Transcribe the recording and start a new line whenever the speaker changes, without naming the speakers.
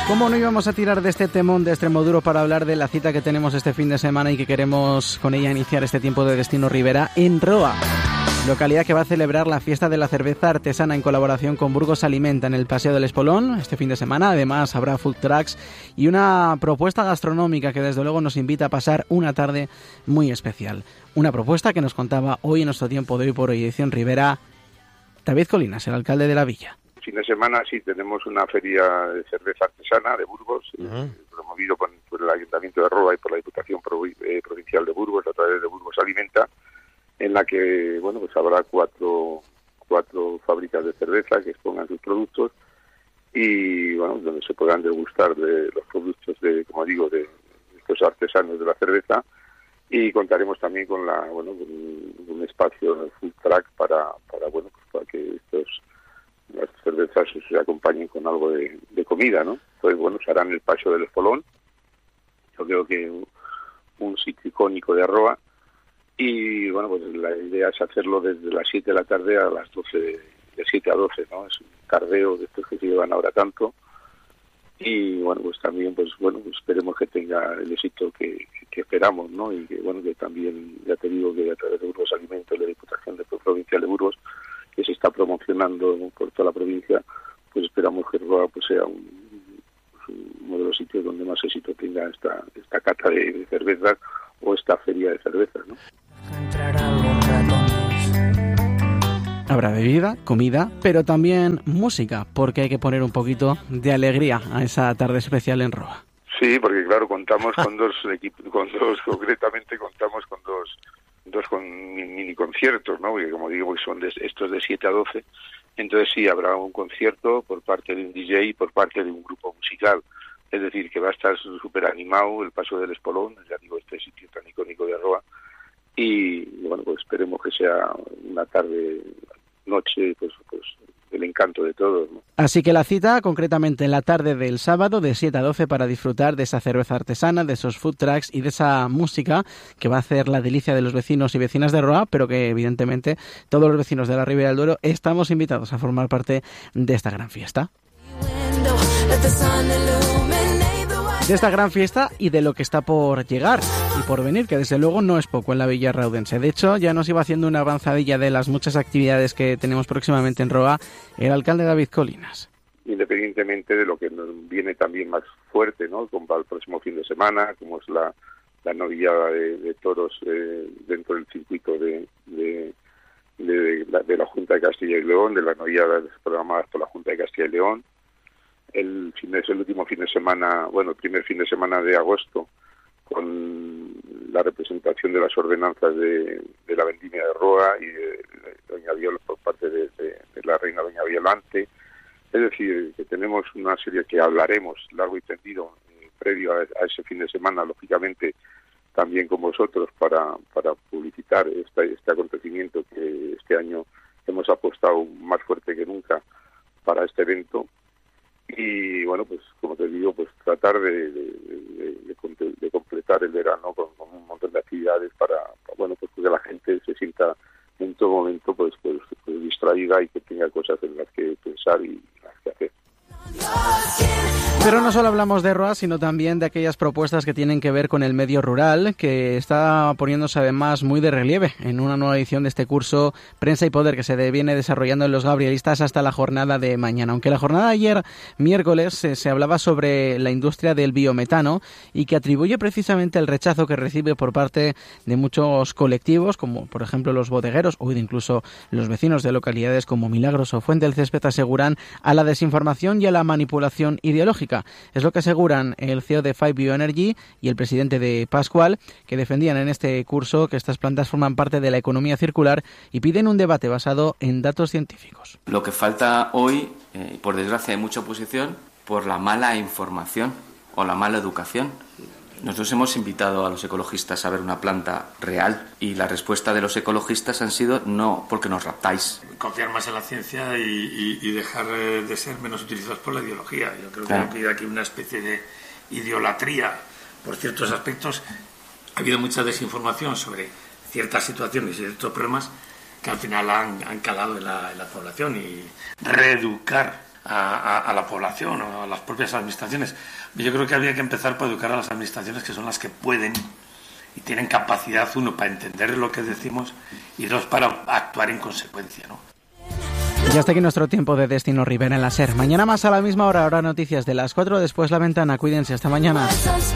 ¿Cómo no íbamos a tirar de este temón de Extremoduro para hablar de la cita que tenemos este fin de semana y que queremos con ella iniciar este tiempo de Destino Ribera en Roa? Localidad que va a celebrar la fiesta de la cerveza artesana en colaboración con Burgos Alimenta en el Paseo del Espolón este fin de semana. Además habrá food trucks y una propuesta gastronómica que desde luego nos invita a pasar una tarde muy especial. Una propuesta que nos contaba hoy en nuestro tiempo de Hoy por Hoy Edición Ribera David Colinas, el alcalde de la villa.
Fin de semana sí tenemos una feria de cerveza artesana de Burgos, promovido por el Ayuntamiento de Roa y por la Diputación Provincial de Burgos a través de Burgos Alimenta, en la que pues habrá cuatro fábricas de cerveza que expongan sus productos y donde se podrán degustar de los productos de estos artesanos de la cerveza, y contaremos también con un espacio food truck para que las cervezas se acompañen con algo de comida, ¿no? Entonces, se hará en el Paseo del Espolón, yo creo que un sitio icónico de Arroa, y la idea es hacerlo desde las 7 de la tarde a las 12, de 7 a 12, ¿no? Es un tardeo de estos que se llevan ahora tanto, y también esperemos que tenga el éxito que esperamos, ¿no? Y que también, ya te digo, que a través de Burgos Alimentos y la Diputación Provincial de Burgos, que se está promocionando por toda la provincia, pues esperamos que Roa sea uno de los sitios donde más éxito tenga esta cata de cervezas o esta feria de cervezas, ¿no?
Habrá bebida, comida, pero también música, porque hay que poner un poquito de alegría a esa tarde especial en Roa.
Sí, porque claro, contamos con dos equipos, concretamente contamos con dos mini conciertos, ¿no? Porque como digo, son estos de 7 a 12, entonces sí habrá un concierto por parte de un DJ y por parte de un grupo musical, es decir, que va a estar súper animado el Paso del Espolón, ya digo, este sitio tan icónico de Roa, y esperemos que sea una noche, el encanto de todos, ¿no?
Así que la cita, concretamente en la tarde del sábado, de 7 a 12, para disfrutar de esa cerveza artesana, de esos food trucks y de esa música que va a hacer la delicia de los vecinos y vecinas de Roa, pero que evidentemente todos los vecinos de la Ribera del Duero estamos invitados a formar parte de esta gran fiesta. De esta gran fiesta y de lo que está por llegar y por venir, que desde luego no es poco en la Villa Raudense. De hecho, ya nos iba haciendo una avanzadilla de las muchas actividades que tenemos próximamente en Roa el alcalde David Colinas.
Independientemente de lo que nos viene también más fuerte, ¿no? Como para el próximo fin de semana, como es la novillada de toros dentro del circuito de la Junta de Castilla y León, de las novilladas programadas por la Junta de Castilla y León. El último fin de semana, el primer fin de semana de agosto, con la representación de las ordenanzas de la vendimia de Roa y de Doña Viola por parte de la reina Doña Violante. Es decir, que tenemos una serie que hablaremos largo y tendido previo a ese fin de semana, lógicamente también con vosotros para publicitar este acontecimiento que este año hemos apostado más fuerte que nunca para este evento. Y como te digo, tratar de completar el verano con un montón de actividades para que la gente se sienta en todo momento distraída y que tenga cosas en las que pensar y las que hacer.
Pero no solo hablamos de Roa, sino también de aquellas propuestas que tienen que ver con el medio rural, que está poniéndose además muy de relieve en una nueva edición de este curso Prensa y Poder que se viene desarrollando en los Gabrielistas hasta la jornada de mañana. Aunque la jornada de ayer, miércoles, se hablaba sobre la industria del biometano y que atribuye precisamente el rechazo que recibe por parte de muchos colectivos, como por ejemplo los bodegueros o incluso los vecinos de localidades como Milagros o Fuente del Césped, aseguran a la desinformación y a la manipulación ideológica. Es lo que aseguran el CEO de Five Bioenergy y el presidente de Pascual, que defendían en este curso que estas plantas forman parte de la economía circular y piden un debate basado en datos científicos.
Lo que falta hoy, por desgracia, hay mucha oposición por la mala información o la mala educación. Nosotros hemos invitado a los ecologistas a ver una planta real y la respuesta de los ecologistas han sido no, porque nos raptáis.
Confiar más en la ciencia y dejar de ser menos utilizados por la ideología. Yo creo
Claro.
que hay aquí una especie de idolatría por ciertos aspectos. Ha habido mucha desinformación sobre ciertas situaciones y ciertos problemas que al final han calado en la población, y reeducar a la población o a las propias administraciones. Yo creo que habría que empezar por educar a las administraciones, que son las que pueden y tienen capacidad, uno, para entender lo que decimos y dos, para actuar en consecuencia, ¿no?
Y hasta aquí nuestro tiempo de Destino Rivera en la SER. Mañana más a la misma hora, ahora noticias de las 4, después La Ventana. Cuídense, hasta mañana.